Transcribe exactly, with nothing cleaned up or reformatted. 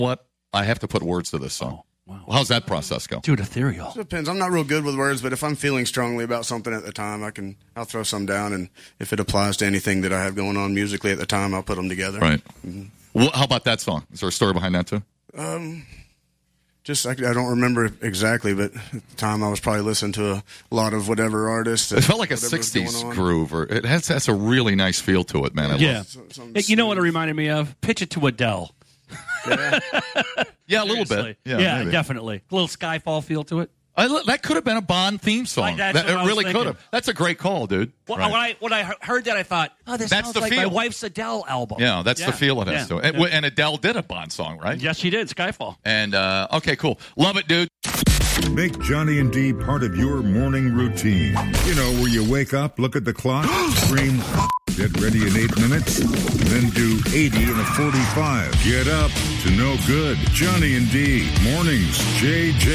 what? I have to put words to this song. Oh, wow. Well, how's that process go? Dude, ethereal. It depends. I'm not real good with words, but if I'm feeling strongly about something at the time, I can I'll throw some down, and if it applies to anything that I have going on musically at the time, I'll put them together. Right. Mm-hmm. Well, how about that song? Is there a story behind that too? Um, just I, I don't remember exactly, but at the time I was probably listening to a lot of whatever artist. It felt like a sixties groove, or it has has a really nice feel to it, man. I yeah. love it. Some, some you know what it reminded me of? Pitch It to Adele. Yeah, yeah, a little bit. Yeah, yeah definitely. A little Skyfall feel to it. I, that could have been a Bond theme song. Like, that, it really could have. That's a great call, dude. Well, right. When I when I heard that, I thought, oh, this that's sounds the like feel. my wife's Adele album. Yeah, that's yeah. the feel it has yeah. to it. Yeah. And Adele did a Bond song, right? Yes, she did. Skyfall. And, uh, okay, cool. Love it, dude. Make Johnny and Dee part of your morning routine. You know, where you wake up, look at the clock, scream, get ready in eight minutes, then do eighty in a forty-five. Get up to no good. Johnny and Dee. Mornings, J J.